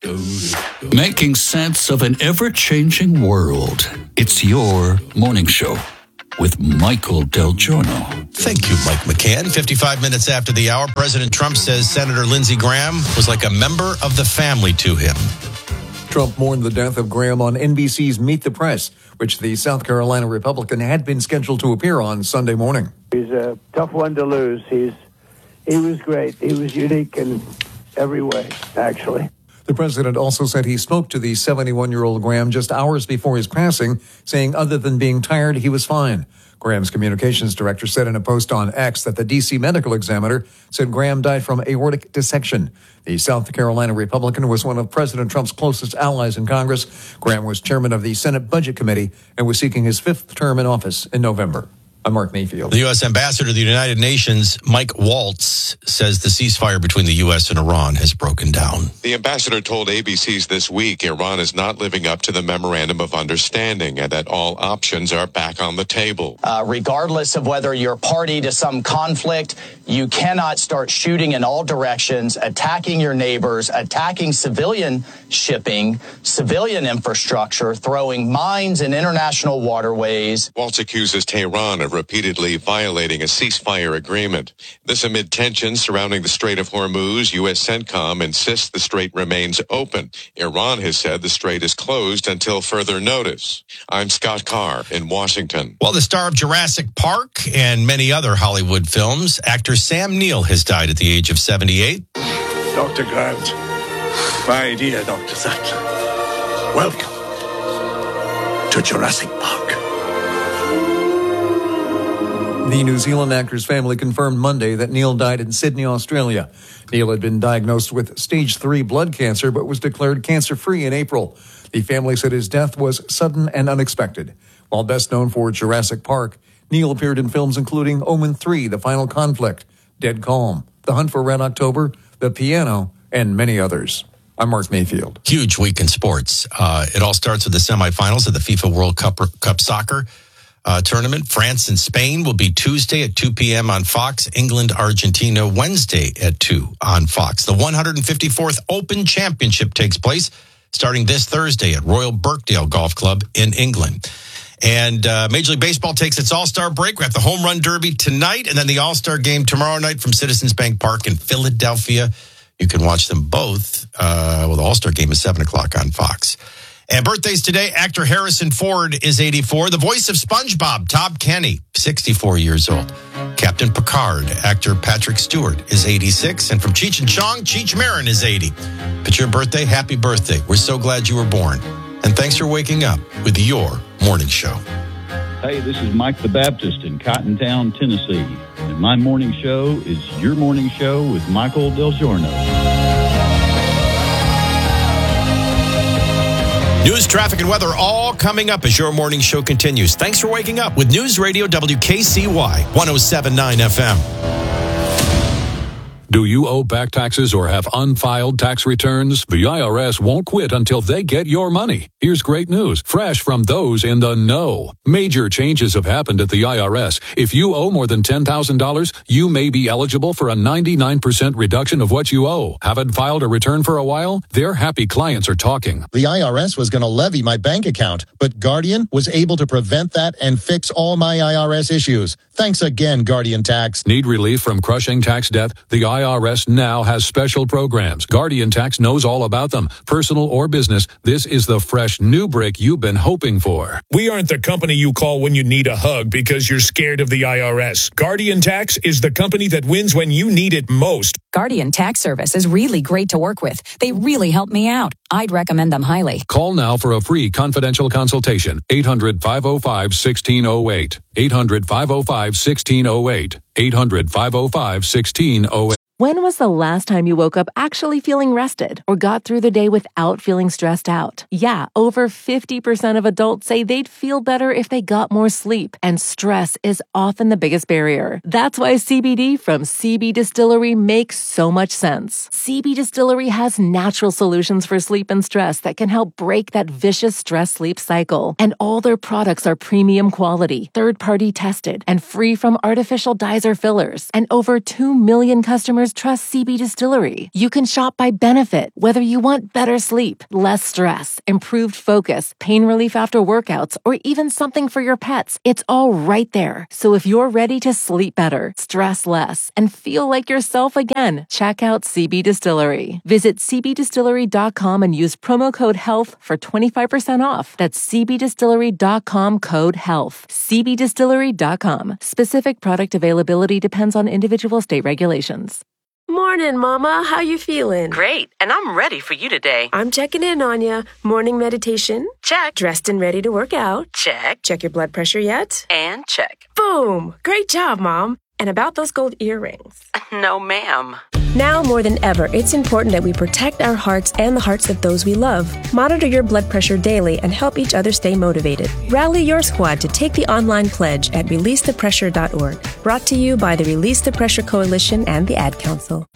Making sense of an ever-changing world. It's your morning show with Michael Del Giorno. Thank you, Mike McCann. 55 minutes after the hour, President Trump says Senator Lindsey Graham was like a member of the family to him. Trump mourned the death of Graham on NBC's Meet the Press, which the South Carolina Republican had been scheduled to appear on Sunday morning. He's a tough one to lose. He was great. He was unique in every way, actually. The president also said he spoke to the 71-year-old Graham just hours before his passing, saying other than being tired, he was fine. Graham's communications director said in a post on X that the D.C. medical examiner said Graham died from aortic dissection. The South Carolina Republican was one of President Trump's closest allies in Congress. Graham was chairman of the Senate Budget Committee and was seeking his fifth term in office in November. I'm Mark Mayfield. The U.S. Ambassador to the United Nations, Mike Waltz, says the ceasefire between the U.S. and Iran has broken down. The ambassador told ABC's This Week Iran is not living up to the Memorandum of Understanding and that all options are back on the table. Regardless of whether you're party to some conflict, you cannot start shooting in all directions, attacking your neighbors, attacking civilian shipping, civilian infrastructure, throwing mines in international waterways. Waltz accuses Tehran of repeatedly violating a ceasefire agreement. This amid tensions surrounding the Strait of Hormuz. U.S. CENTCOM insists the strait remains open. Iran has said the strait is closed until further notice. I'm Scott Carr in Washington. Well, the star of Jurassic Park and many other Hollywood films, actor Sam Neill has died at the age of 78. Dr. Grant, my dear Dr. Sattler, welcome to Jurassic Park. The New Zealand actor's family confirmed Monday that Neil died in Sydney, Australia. Neil had been diagnosed with stage 3 blood cancer, but was declared cancer-free in April. The family said his death was sudden and unexpected. While best known for Jurassic Park, Neil appeared in films including Omen 3, The Final Conflict, Dead Calm, The Hunt for Red October, The Piano, and many others. I'm Mark Mayfield. Huge week in sports. It all starts with the semifinals of the FIFA World Cup soccer tournament. France and Spain will be Tuesday at 2 p.m. on Fox. England, Argentina, Wednesday at 2 on Fox. The 154th Open Championship takes place starting this Thursday at Royal Birkdale Golf Club in England. And Major League Baseball takes its All-Star break. We have the Home Run Derby tonight and then the All-Star Game tomorrow night from Citizens Bank Park in Philadelphia. You can watch them both. The All-Star Game is 7 o'clock on Fox. And birthdays today, actor Harrison Ford is 84. The voice of SpongeBob, Tom Kenny, 64 years old. Captain Picard, actor Patrick Stewart, is 86. And from Cheech and Chong, Cheech Marin is 80. If it's your birthday, happy birthday. We're so glad you were born. And thanks for waking up with your morning show. Hey, this is Mike the Baptist in Cottontown, Tennessee. And my morning show is your morning show with Michael Del Giorno. News, traffic, and weather all coming up as your morning show continues. Thanks for waking up with News Radio WKCY 107.9 FM. Do you owe back taxes or have unfiled tax returns? The IRS won't quit until they get your money. Here's great news, fresh from those in the know. Major changes have happened at the IRS. If you owe more than $10,000, you may be eligible for a 99% reduction of what you owe. Haven't filed a return for a while? Their happy clients are talking. The IRS was going to levy my bank account, but Guardian was able to prevent that and fix all my IRS issues. Thanks again, Guardian Tax. Need relief from crushing tax debt? The IRS now has special programs. Guardian Tax knows all about them. Personal or business, this is the fresh new break you've been hoping for. We aren't the company you call when you need a hug because you're scared of the IRS. Guardian Tax is the company that wins when you need it most. Guardian Tax Service is really great to work with. They really help me out. I'd recommend them highly. Call now for a free confidential consultation. 800-505-1608. 800-505-1608. 800-505-1608. When was the last time you woke up actually feeling rested or got through the day without feeling stressed out? Yeah, over 50% of adults say they'd feel better if they got more sleep, and stress is often the biggest barrier. That's why CBD from CB Distillery makes so much sense. CB Distillery has natural solutions for sleep and stress that can help break that vicious stress-sleep cycle. And all their products are premium quality, third-party tested, and free from artificial dyes or fillers. And over 2 million customers customers trust CB Distillery. You can shop by benefit, whether you want better sleep, less stress, improved focus, pain relief after workouts, or even something for your pets. It's all right there. So if you're ready to sleep better, stress less, and feel like yourself again, check out CB Distillery. Visit cbdistillery.com and use promo code HEALTH for 25% off. That's cbdistillery.com code HEALTH. cbdistillery.com. Specific product availability depends on individual state regulations. Morning, Mama. How you feeling? Great, and I'm ready for you today. I'm checking in on ya. Morning meditation? Check. Dressed and ready to work out? Check. Check your blood pressure yet? And check. Boom! Great job, Mom. And about those gold earrings? No, ma'am. Now more than ever, it's important that we protect our hearts and the hearts of those we love. Monitor your blood pressure daily and help each other stay motivated. Rally your squad to take the online pledge at releasethepressure.org. Brought to you by the Release the Pressure Coalition and the Ad Council.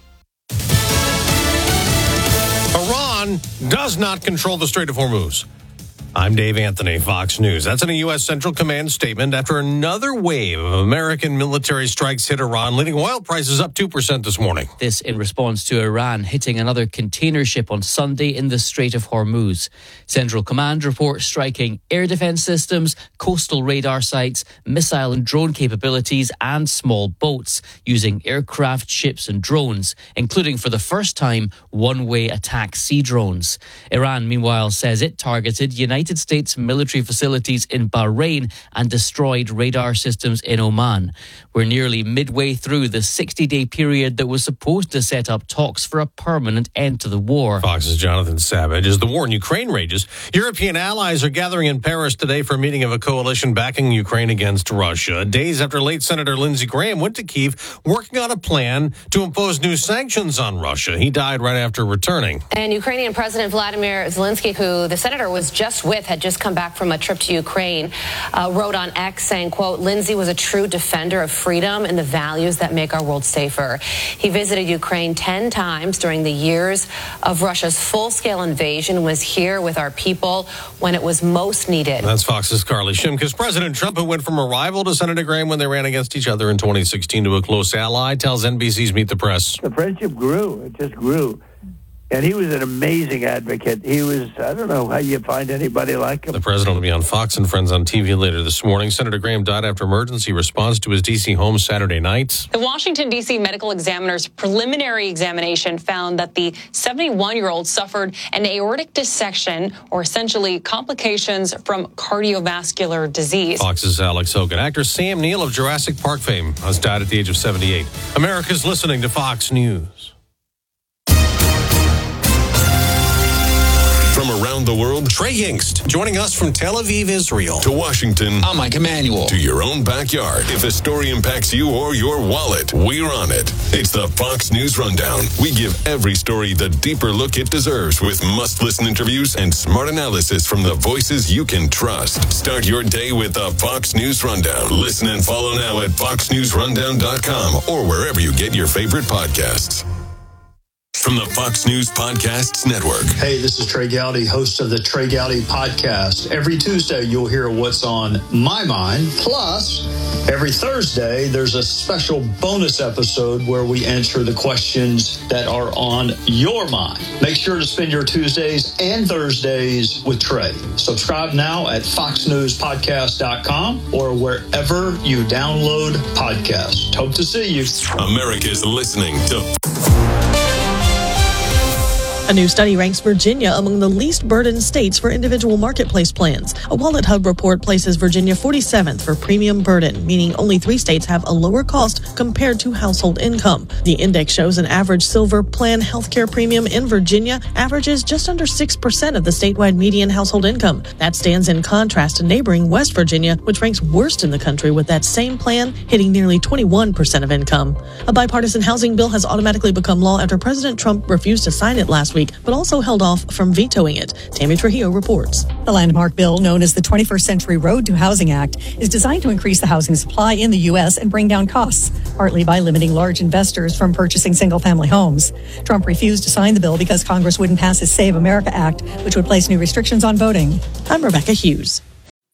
Iran does not control the Strait of Hormuz. I'm Dave Anthony, Fox News. That's in a U.S. Central Command statement after another wave of American military strikes hit Iran, leading oil prices up 2% this morning. This in response to Iran hitting another container ship on Sunday in the Strait of Hormuz. Central Command reports striking air defense systems, coastal radar sites, missile and drone capabilities, and small boats using aircraft, ships, and drones, including for the first time one-way attack sea drones. Iran, meanwhile, says it targeted United States military facilities in Bahrain and destroyed radar systems in Oman. We're nearly midway through the 60-day period that was supposed to set up talks for a permanent end to the war. Fox's Jonathan Savage. As the war in Ukraine rages, European allies are gathering in Paris today for a meeting of a coalition backing Ukraine against Russia. Days after late Senator Lindsey Graham went to Kyiv working on a plan to impose new sanctions on Russia. He died right after returning. And Ukrainian President Vladimir Zelensky, who the senator was just with, had just come back from a trip to Ukraine, wrote on X saying, quote, Lindsey was a true defender of freedom and the values that make our world safer. He visited Ukraine 10 times during the years of Russia's full-scale invasion, was here with our people when it was most needed. That's Fox's Carly Shimkus. President Trump, who went from a rival to Senator Graham when they ran against each other in 2016 to a close ally, tells NBC's Meet the Press. The friendship grew. It just grew. And he was an amazing advocate. He was, I don't know how you find anybody like him. The president will be on Fox and Friends on TV later this morning. Senator Graham died after emergency response to his D.C. home Saturday night. The Washington, D.C. medical examiner's preliminary examination found that the 71-year-old suffered an aortic dissection, or essentially complications from cardiovascular disease. Fox's Alex Hogan. Actor Sam Neill of Jurassic Park fame has died at the age of 78. America's listening to Fox News. From around the world, Trey Yingst, joining us from Tel Aviv, Israel, to Washington. I'm Mike Emanuel. To your own backyard. If a story impacts you or your wallet, we're on it. It's the Fox News Rundown. We give every story the deeper look it deserves with must-listen interviews and smart analysis from the voices you can trust. Start your day with the Fox News Rundown. Listen and follow now at foxnewsrundown.com or wherever you get your favorite podcasts. From the Fox News Podcasts Network. Hey, this is Trey Gowdy, host of the Trey Gowdy Podcast. Every Tuesday, you'll hear what's on my mind. Plus, every Thursday, there's a special bonus episode where we answer the questions that are on your mind. Make sure to spend your Tuesdays and Thursdays with Trey. Subscribe now at foxnewspodcast.com or wherever you download podcasts. Hope to see you. America's listening to... A new study ranks Virginia among the least burdened states for individual marketplace plans. A Wallet Hub report places Virginia 47th for premium burden, meaning only 3 states have a lower cost compared to household income. The index shows an average silver plan healthcare premium in Virginia averages just under 6% of the statewide median household income. That stands in contrast to neighboring West Virginia, which ranks worst in the country with that same plan hitting nearly 21% of income. A bipartisan housing bill has automatically become law after President Trump refused to sign it last week, but also held off from vetoing it. Tammy Trujillo reports. The landmark bill, known as the 21st Century Road to Housing Act, is designed to increase the housing supply in the U.S. and bring down costs, partly by limiting large investors from purchasing single-family homes. Trump refused to sign the bill because Congress wouldn't pass his Save America Act, which would place new restrictions on voting. I'm Rebecca Hughes.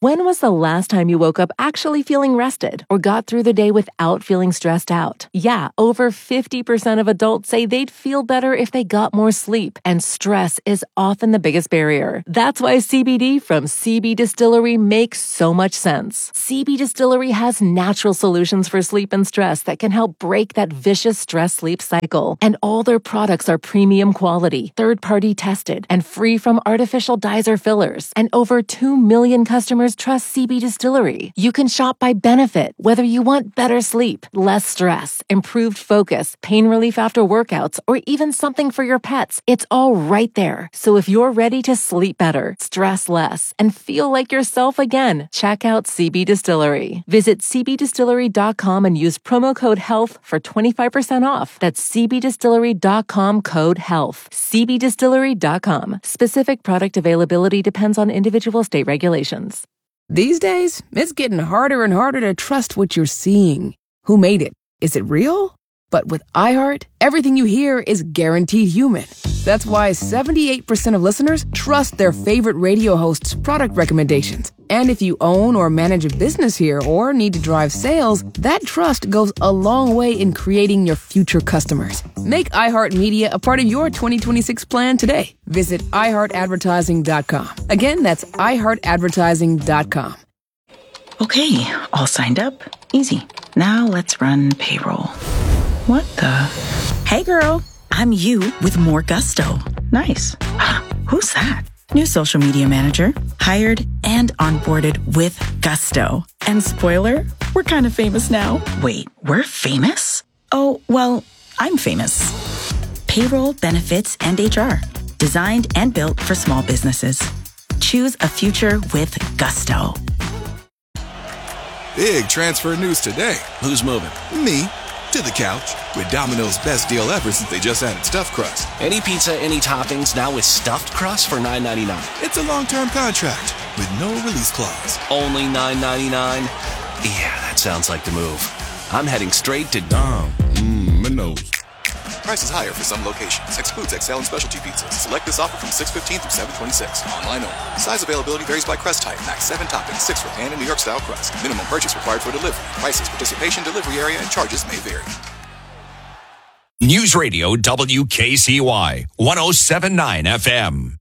When was the last time you woke up actually feeling rested or got through the day without feeling stressed out? Yeah, over 50% of adults say they'd feel better if they got more sleep, and stress is often the biggest barrier. That's why CBD from CB Distillery makes so much sense. CB Distillery has natural solutions for sleep and stress that can help break that vicious stress-sleep cycle. And all their products are premium quality, third-party tested, and free from artificial dyes or fillers. And over 2 million customers trust CB Distillery. You can shop by benefit, whether you want better sleep, less stress, improved focus, pain relief after workouts, or even something for your pets. It's all right there. So if you're ready to sleep better, stress less, and feel like yourself again, check out CB Distillery. Visit cbdistillery.com and use promo code HEALTH for 25% off. That's cbdistillery.com code HEALTH. cbdistillery.com. Specific product availability depends on individual state regulations. These days, it's getting harder and harder to trust what you're seeing. Who made it? Is it real? But with iHeart, everything you hear is guaranteed human. That's why 78% of listeners trust their favorite radio hosts' product recommendations. And if you own or manage a business here or need to drive sales, that trust goes a long way in creating your future customers. Make iHeartMedia a part of your 2026 plan today. Visit iHeartAdvertising.com. Again, that's iHeartAdvertising.com. Okay, all signed up. Easy. Now let's run payroll. What the? Hey girl, I'm you with more gusto. Nice. Who's that? New social media manager. Hired and onboarded with gusto. And spoiler, we're kind of famous now. Wait, we're famous? Oh, well, I'm famous. Payroll, benefits, and HR. Designed and built for small businesses. Choose a future with gusto. Big transfer news today. Who's moving? Me. To the couch with Domino's best deal ever since they just added stuffed crust. Any pizza, any toppings, now with stuffed crust for $9.99. It's a long-term contract with no release clause. Only $9.99? Yeah, that sounds like the move. I'm heading straight to Domino's. Prices higher for some locations. Excludes XL and specialty pizzas. Select this offer from 6/15 through 7/26. Online only. Size availability varies by crust type. Max 7 toppings, 6 for pan and New York style crust. Minimum purchase required for delivery. Prices, participation, delivery area, and charges may vary. News Radio WKCY 107.9 FM.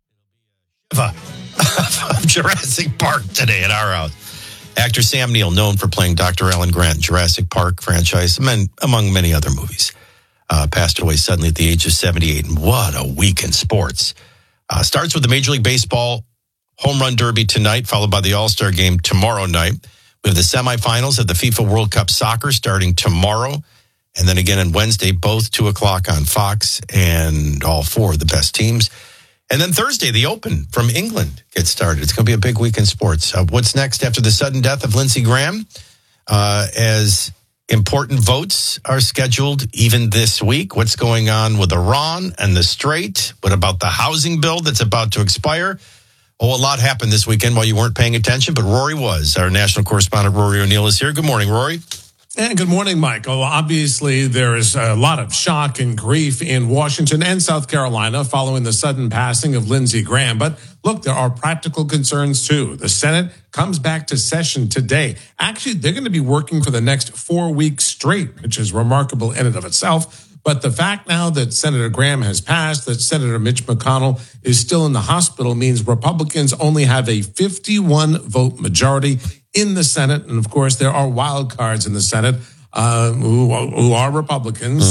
Jurassic Park today at our house. Actor Sam Neill, known for playing Dr. Alan Grant in Jurassic Park franchise, among many other movies. Passed away suddenly at the age of 78. And what a week in sports. Starts with the Major League Baseball Home Run Derby tonight, followed by the All-Star Game tomorrow night. We have the semifinals of the FIFA World Cup Soccer starting tomorrow. And then again on Wednesday, both 2 o'clock on Fox, and all 4 of the best teams. And then Thursday, the Open from England gets started. It's going to be a big week in sports. What's next after the sudden death of Lindsey Graham? As important votes are scheduled even this week. What's going on with Iran and the Strait? What about the housing bill that's about to expire? Oh, a lot happened this weekend while you weren't paying attention, but Rory was. Our national correspondent, Rory O'Neill, is here. Good morning, Rory. And good morning, Michael. Obviously, there is a lot of shock and grief in Washington and South Carolina following the sudden passing of Lindsey Graham. But look, there are practical concerns, too. The Senate comes back to session today. Actually, they're going to be working for the next 4 weeks straight, which is remarkable in and of itself. But the fact now that Senator Graham has passed, that Senator Mitch McConnell is still in the hospital, means Republicans only have a 51-vote majority in the Senate. And of course, there are wild cards in the Senate who are Republicans.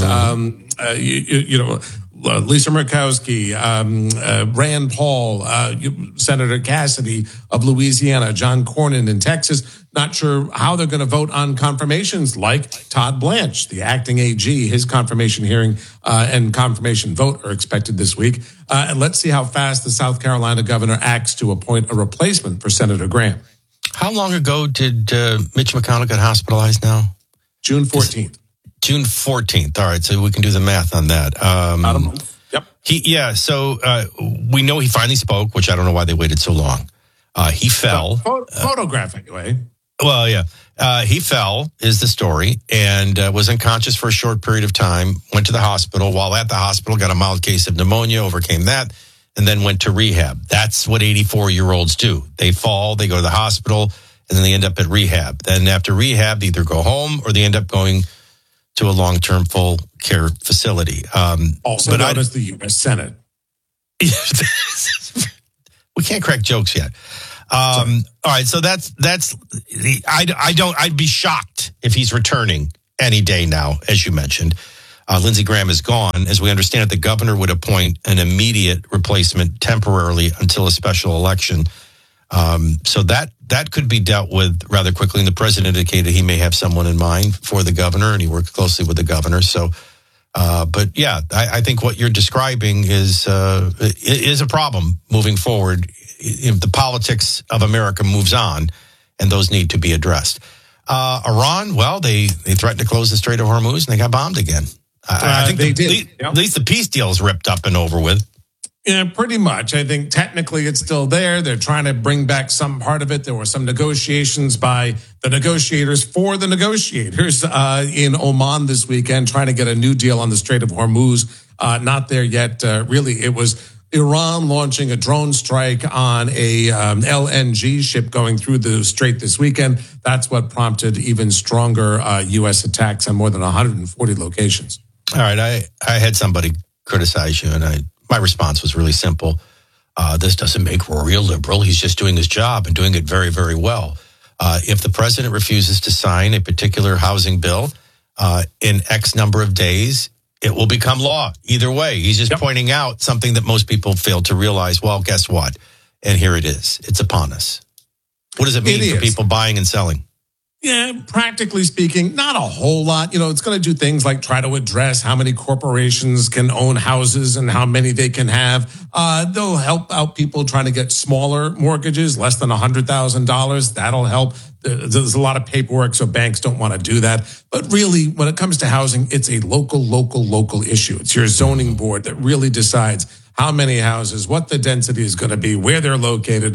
Lisa Murkowski, Rand Paul, Senator Cassidy of Louisiana, John Cornyn in Texas. Not sure how they're going to vote on confirmations like Todd Blanche, the acting AG. His confirmation hearing and confirmation vote are expected this week. And let's see how fast the South Carolina governor acts to appoint a replacement for Senator Graham. How long ago did Mitch McConnell get hospitalized now? June 14th. June 14th. All right, so we can do the math on that. About a month. Yep. So we know he finally spoke, which I don't know why they waited so long. He fell. Photograph, anyway. Well, yeah. He fell, is the story, and was unconscious for a short period of time, went to the hospital. While at the hospital, got a mild case of pneumonia, overcame that, and then went to rehab. That's what 84-year-olds do. They fall, they go to the hospital, and then they end up at rehab. Then after rehab, they either go home or they end up going to a long-term full care facility. Also known as the U.S. Senate. We can't crack jokes yet. All right, so I'd be shocked if he's returning any day now, as you mentioned. Lindsey Graham is gone. As we understand it, the governor would appoint an immediate replacement temporarily until a special election. So that could be dealt with rather quickly. And the president indicated he may have someone in mind for the governor, and he worked closely with the governor. So, but yeah, I think what you're describing is a problem moving forward. If the politics of America moves on, and those need to be addressed. Iran, well, they threatened to close the Strait of Hormuz, and they got bombed again. I think they did. At least the peace deal is ripped up and over with. Yeah, pretty much. I think technically it's still there. They're trying to bring back some part of it. There were some negotiations by the negotiators for the negotiators in Oman this weekend, trying to get a new deal on the Strait of Hormuz. Not there yet. Really, it was Iran launching a drone strike on a LNG ship going through the strait this weekend. That's what prompted even stronger U.S. attacks on more than 140 locations. All right, I had somebody criticize you, and my response was really simple. This doesn't make Rory a liberal. He's just doing his job and doing it very, very well. If the president refuses to sign a particular housing bill in X number of days, it will become law. Either way, he's just pointing out something that most people fail to realize. Well, guess what? And here it is. It's upon us. What does it mean for people buying and selling? Yeah, practically speaking, not a whole lot. It's going to do things like try to address how many corporations can own houses and how many they can have. They'll help out people trying to get smaller mortgages, less than $100,000. That'll help. There's a lot of paperwork, so banks don't want to do that. But really, when it comes to housing, it's a local issue. It's your zoning board that really decides how many houses, what the density is going to be, where they're located.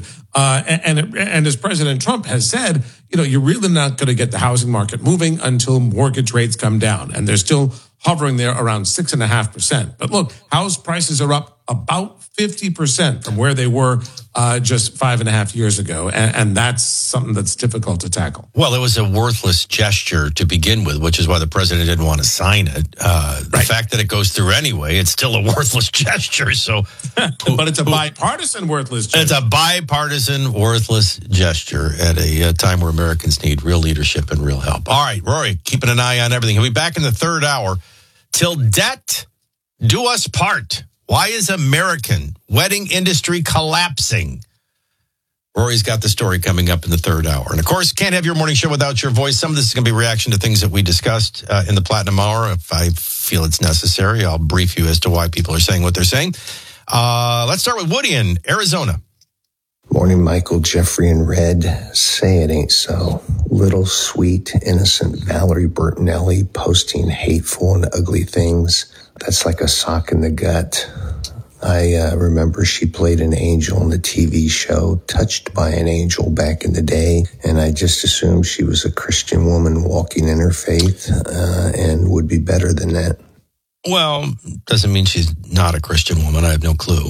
And as President Trump has said, you're really not going to get the housing market moving until mortgage rates come down. And they're still hovering there around 6.5%. But look, house prices are up about 50% from where they were just 5.5 years ago. And that's something that's difficult to tackle. Well, it was a worthless gesture to begin with, which is why the president didn't want to sign it. The fact that it goes through anyway, it's still a worthless gesture. So, but it's a bipartisan worthless gesture. It's a bipartisan worthless gesture at a time where Americans need real leadership and real help. All right, Rory, keeping an eye on everything. He'll be back in the third hour. Till death do us part. Why is American wedding industry collapsing? Rory's got the story coming up in the third hour. And of course, can't have your morning show without your voice. Some of this is going to be reaction to things that we discussed in the Platinum Hour. If I feel it's necessary, I'll brief you as to why people are saying what they're saying. Let's start with Woody in Arizona. Morning, Michael, Jeffrey, and Red. Say it ain't so. Little, sweet, innocent Valerie Bertinelli posting hateful and ugly things. That's like a sock in the gut. I remember she played an angel in the TV show Touched by an Angel back in the day, and I just assumed she was a Christian woman walking in her faith and would be better than that. Well, doesn't mean she's not a Christian woman. I have no clue.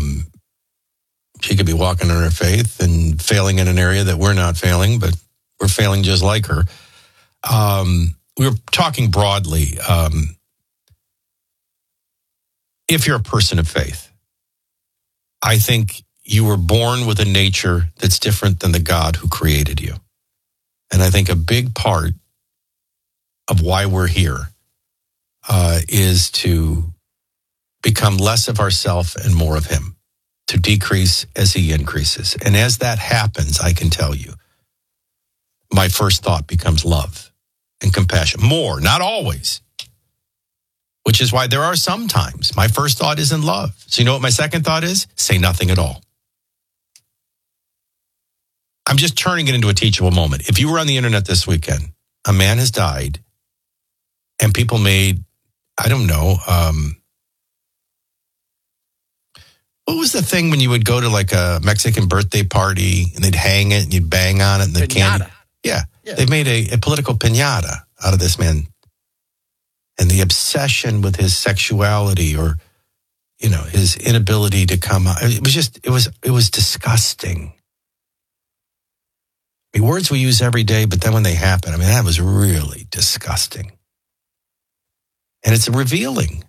She could be walking in her faith and failing in an area that we're not failing, but we're failing just like her. We were talking broadly. If you're a person of faith, I think you were born with a nature that's different than the God who created you. And I think a big part of why we're here is to become less of ourselves and more of him, to decrease as he increases. And as that happens, I can tell you, my first thought becomes love and compassion. More, not always. Which is why there are some times my first thought isn't love. So you know what my second thought is? Say nothing at all. I'm just turning it into a teachable moment. If you were on the internet this weekend, a man has died and people made, I don't know, what was the thing when you would go to like a Mexican birthday party and they'd hang it and you'd bang on it and the candy? Yeah. They've made a political piñata out of this man. And the obsession with his sexuality or his inability to come out. It was disgusting. I mean, words we use every day, but then when they happen, I mean, that was really disgusting. And it's revealing.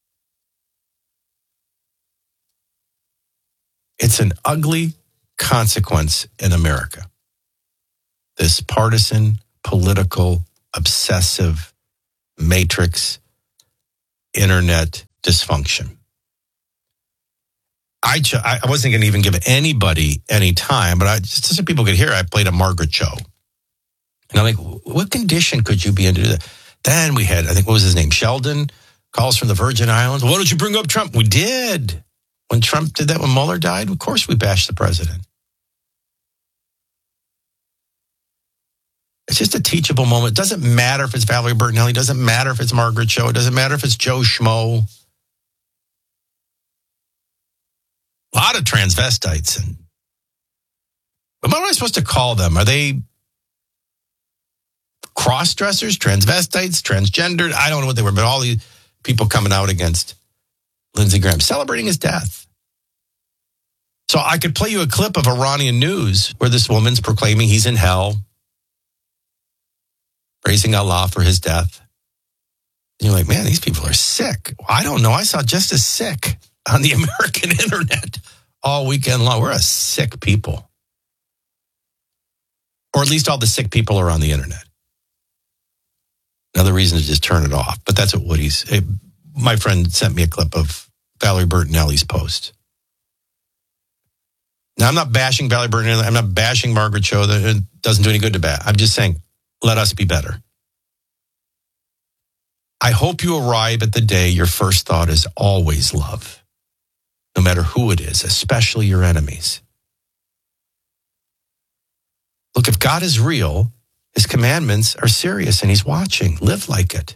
It's an ugly consequence in America. This partisan, political, obsessive, matrix, internet dysfunction. I wasn't going to even give anybody any time, but just so people could hear, I played a Margaret show. And I'm like, what condition could you be in to do that? Then we had, I think, what was his name? Sheldon, calls from the Virgin Islands. Why don't you bring up Trump? We did. When Trump did that, when Mueller died, of course we bashed the president. It's just a teachable moment. It doesn't matter if it's Valerie Bertinelli. It doesn't matter if it's Margaret Cho. It doesn't matter if it's Joe Schmo. A lot of transvestites. But what am I supposed to call them? Are they cross-dressers, transvestites, transgendered? I don't know what they were, but all these people coming out against Lindsey Graham, celebrating his death. So I could play you a clip of Iranian news where this woman's proclaiming he's in hell, praising Allah for his death. And you're like, man, these people are sick. I don't know. I saw just as sick on the American internet all weekend long. We're a sick people. Or at least all the sick people are on the internet. Another reason to just turn it off. But that's what my friend sent me a clip of Valerie Bertinelli's post. Now, I'm not bashing Valerie Bertinelli. I'm not bashing Margaret Cho. That doesn't do any good to bad. I'm just saying, let us be better. I hope you arrive at the day your first thought is always love. No matter who it is, especially your enemies. Look, if God is real, his commandments are serious and he's watching. Live like it.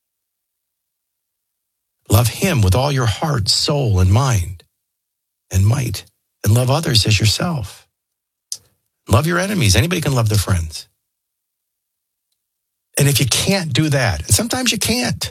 Love him with all your heart, soul, and mind and might. And love others as yourself. Love your enemies. Anybody can love their friends. And if you can't do that, and sometimes you can't.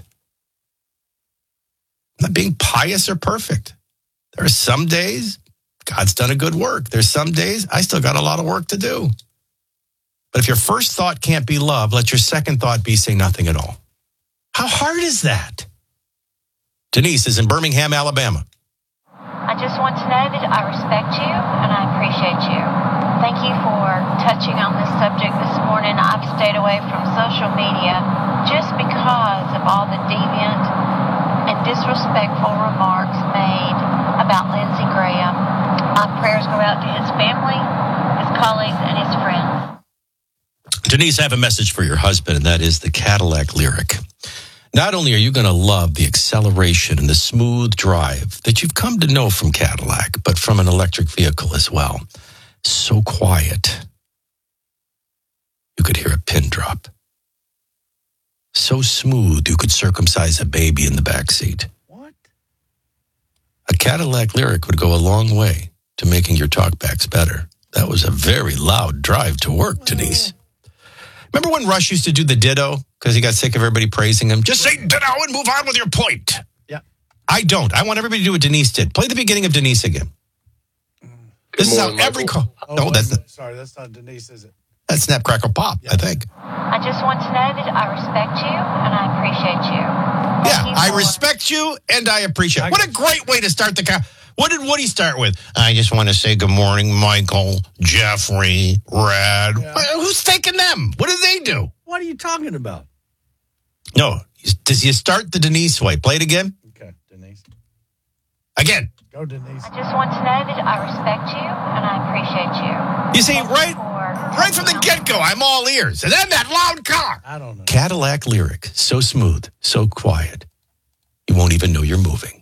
I'm not being pious or perfect. There are some days God's done a good work. There's some days I still got a lot of work to do. But if your first thought can't be love, let your second thought be say nothing at all. How hard is that? Denise is in Birmingham, Alabama. I just want to know that I respect you and I appreciate you. Thank you for touching on this subject this morning. I've stayed away from social media just because of all the deviant and disrespectful remarks made about Lindsey Graham. My prayers go out to his family, his colleagues, and his friends. Denise, I have a message for your husband, and that is the Cadillac Lyric. Not only are you going to love the acceleration and the smooth drive that you've come to know from Cadillac, but from an electric vehicle as well. So quiet. You could hear a pin drop. So smooth you could circumcise a baby in the backseat. What? A Cadillac Lyric would go a long way to making your talkbacks better. That was a very loud drive to work, Denise. Remember when Rush used to do the ditto because he got sick of everybody praising him? Just say ditto and move on with your point. Yeah. I don't. I want everybody to do what Denise did. Play the beginning of Denise again. This is how every call. No, Sorry, that's not Denise, is it? That's Snap Crackle Pop, I think. I just want to know that I respect you and I appreciate you. Yeah, I respect you and I appreciate you. What a great way to start the call. What did Woody start with? I just want to say good morning, Michael, Jeffrey, Red. Yeah. Who's taking them? What do they do? What are you talking about? No. Does you start the Denise way? Play it again. Okay, Denise. Again. Go, Denise. I just want to know that I respect you and I appreciate you. You see, right from the get-go, I'm all ears. And then that loud car. I don't know. Cadillac Lyric. So smooth, so quiet. You won't even know you're moving.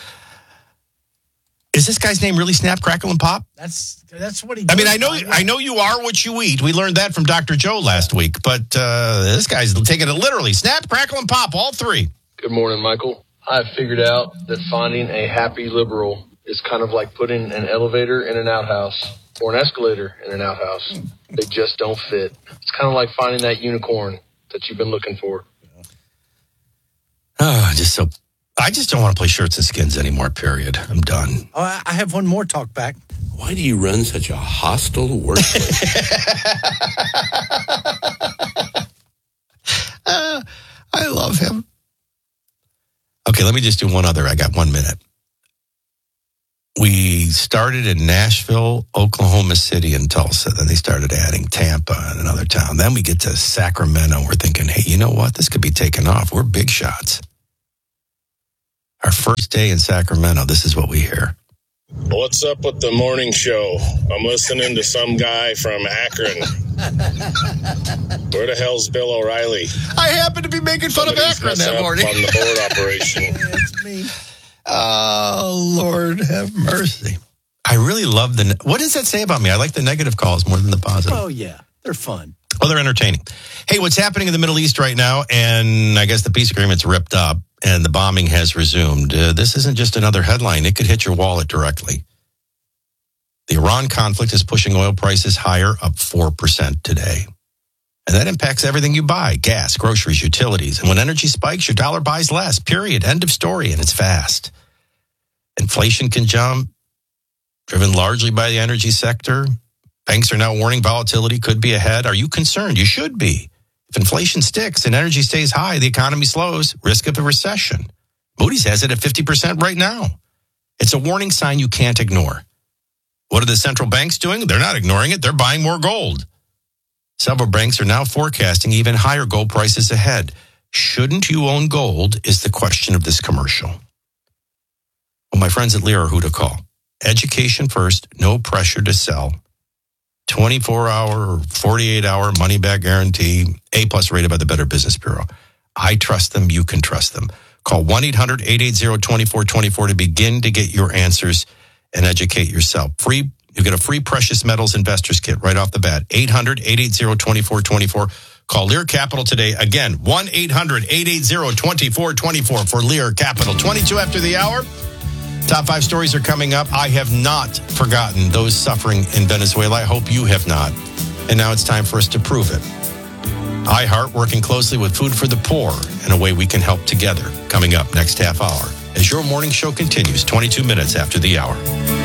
Is this guy's name really Snap, Crackle, and Pop? That's what he does. I mean, I know you are what you eat. We learned that from Dr. Joe last week. But this guy's taking it literally. Snap, Crackle, and Pop, all three. Good morning, Michael. I've figured out that finding a happy liberal is kind of like putting an elevator in an outhouse or an escalator in an outhouse. They just don't fit. It's kind of like finding that unicorn that you've been looking for. Oh, just so I just don't want to play shirts and skins anymore, period. I'm done. Oh, I have one more talk back. Why do you run such a hostile workplace? I love him. Okay, let me just do one other. I got 1 minute. We started in Nashville, Oklahoma City, and Tulsa. Then they started adding Tampa and another town. Then we get to Sacramento. We're thinking, hey, you know what? This could be taken off. We're big shots. Our first day in Sacramento, this is what we hear. What's up with the morning show? I'm listening to some guy from Akron. Where the hell's Bill O'Reilly? I happen to be making fun of Akron that morning. On the board operation. It's me. Oh, Lord have mercy. I really love what does that say about me? I like the negative calls more than the positive. Oh, yeah. They're fun. Oh, they're entertaining. Hey, what's happening in the Middle East right now? And I guess the peace agreement's ripped up and the bombing has resumed. This isn't just another headline. It could hit your wallet directly. The Iran conflict is pushing oil prices higher, up 4% today. And that impacts everything you buy, gas, groceries, utilities. And when energy spikes, your dollar buys less, period. End of story, and it's fast. Inflation can jump, driven largely by the energy sector. Banks are now warning volatility could be ahead. Are you concerned? You should be. If inflation sticks and energy stays high, the economy slows, risk of a recession. Moody's has it at 50% right now. It's a warning sign you can't ignore. What are the central banks doing? They're not ignoring it. They're buying more gold. Several banks are now forecasting even higher gold prices ahead. Shouldn't you own gold is the question of this commercial. Well, my friends at Lear are who to call. Education first, no pressure to sell. 24-hour or 48-hour money-back guarantee, A+ rated by the Better Business Bureau. I trust them. You can trust them. Call 1-800-880-2424 to begin to get your answers and educate yourself. Free. You get a free precious metals investors kit right off the bat. 800-880-2424. Call Lear Capital today. Again, 1-800-880-2424 for Lear Capital. 22 after the hour. Top 5 stories are coming up. I have not forgotten those suffering in Venezuela. I hope you have not. And now it's time for us to prove it. iHeart working closely with Food for the Poor in a way we can help together. Coming up next half hour as your morning show continues 22 minutes after the hour.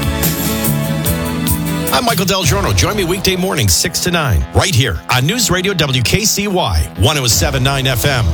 I'm Michael Del Giorno. Join me weekday mornings 6 to 9 right here on News Radio WKCY 107.9 FM.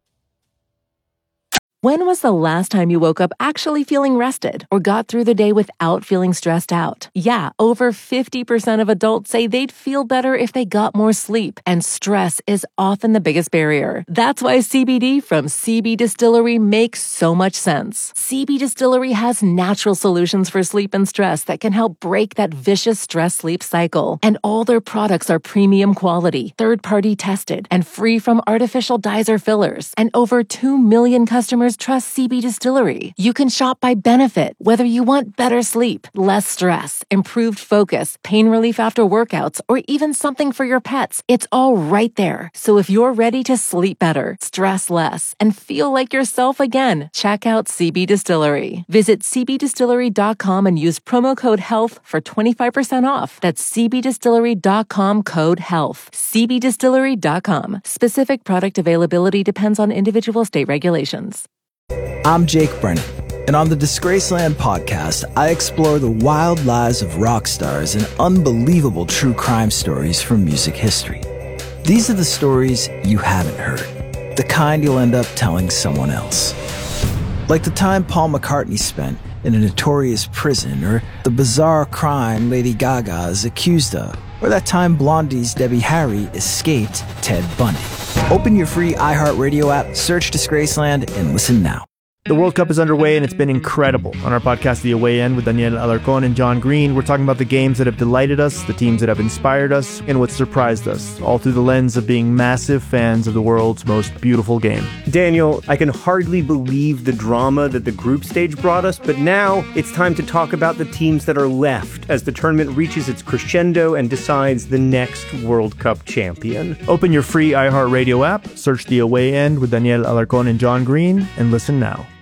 When was the last time you woke up actually feeling rested or got through the day without feeling stressed out? Yeah, over 50% of adults say they'd feel better if they got more sleep, and stress is often the biggest barrier. That's why CBD from CB Distillery makes so much sense. CB Distillery has natural solutions for sleep and stress that can help break that vicious stress-sleep cycle. And all their products are premium quality, third-party tested, and free from artificial dyes or fillers. And over 2 million customers trust CB Distillery. You can shop by benefit, whether you want better sleep, less stress, improved focus, pain relief after workouts, or even something for your pets. It's all right there. So if you're ready to sleep better, stress less, and feel like yourself again, check out CB Distillery. Visit cbdistillery.com and use promo code HEALTH for 25% off. That's cbdistillery.com code HEALTH. cbdistillery.com. Specific product availability depends on individual state regulations. I'm Jake Brennan, and on the Disgraceland podcast, I explore the wild lives of rock stars and unbelievable true crime stories from music history. These are the stories you haven't heard, the kind you'll end up telling someone else. Like the time Paul McCartney spent in a notorious prison, or the bizarre crime Lady Gaga is accused of, or that time Blondie's Debbie Harry escaped Ted Bundy. Open your free iHeartRadio app, search Disgraceland, and listen now. The World Cup is underway and it's been incredible. On our podcast, The Away End, with Daniel Alarcón and John Green, we're talking about the games that have delighted us, the teams that have inspired us, and what surprised us, all through the lens of being massive fans of the world's most beautiful game. Daniel, I can hardly believe the drama that the group stage brought us, but now it's time to talk about the teams that are left as the tournament reaches its crescendo and decides the next World Cup champion. Open your free iHeartRadio app, search The Away End with Daniel Alarcón and John Green, and listen now.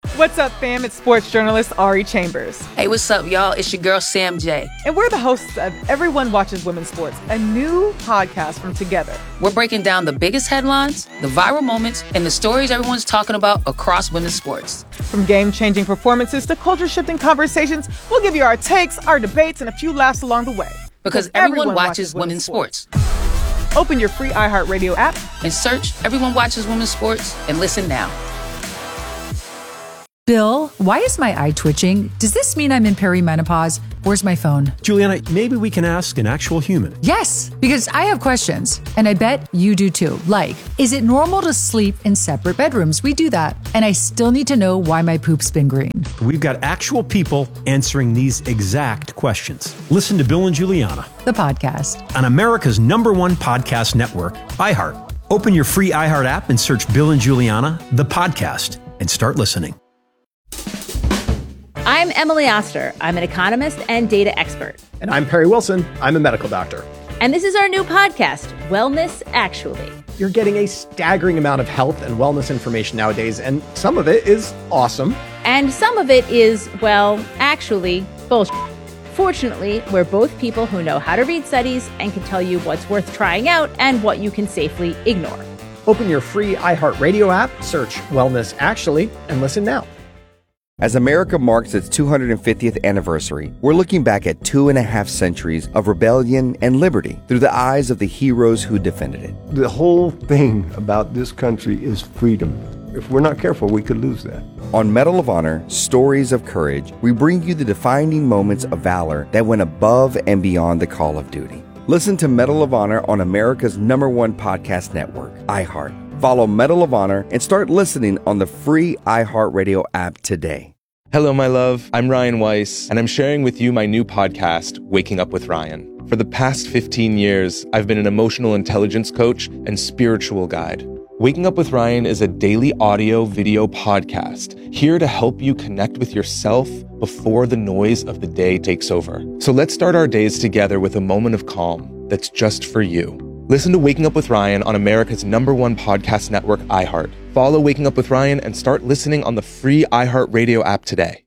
What's up, fam? It's sports journalist Ari Chambers. Hey, what's up, y'all? It's your girl, Sam J. And we're the hosts of Everyone Watches Women's Sports, a new podcast from Together. We're breaking down the biggest headlines, the viral moments, and the stories everyone's talking about across women's sports. From game-changing performances to culture-shifting conversations, we'll give you our takes, our debates, and a few laughs along the way. Because everyone watches women's sports. Open your free iHeartRadio app and search Everyone Watches Women's Sports and listen now. Bill, why is my eye twitching? Does this mean I'm in perimenopause? Where's my phone? Juliana, maybe we can ask an actual human. Yes, because I have questions, and I bet you do too. Like, is it normal to sleep in separate bedrooms? We do that. And I still need to know why my poop's been green. We've got actual people answering these exact questions. Listen to Bill and Juliana, the podcast, on America's #1 podcast network, iHeart. Open your free iHeart app and search Bill and Juliana, the podcast, and start listening. I'm Emily Oster. I'm an economist and data expert. And I'm Perry Wilson. I'm a medical doctor. And this is our new podcast, Wellness Actually. You're getting a staggering amount of health and wellness information nowadays, and some of it is awesome. And some of it is, well, actually, bullshit. Fortunately, we're both people who know how to read studies and can tell you what's worth trying out and what you can safely ignore. Open your free iHeartRadio app, search Wellness Actually, and listen now. As America marks its 250th anniversary, we're looking back at 2.5 centuries of rebellion and liberty through the eyes of the heroes who defended it. The whole thing about this country is freedom. If we're not careful, we could lose that. On Medal of Honor, Stories of Courage, we bring you the defining moments of valor that went above and beyond the call of duty. Listen to Medal of Honor on America's #1 podcast network, iHeart. Follow Medal of Honor and start listening on the free iHeartRadio app today. Hello, my love. I'm Ryan Weiss, and I'm sharing with you my new podcast, Waking Up with Ryan. For the past 15 years, I've been an emotional intelligence coach and spiritual guide. Waking Up with Ryan is a daily audio-video podcast here to help you connect with yourself before the noise of the day takes over. So let's start our days together with a moment of calm that's just for you. Listen to Waking Up with Ryan on America's #1 podcast network, iHeart. Follow Waking Up with Ryan and start listening on the free iHeartRadio app today.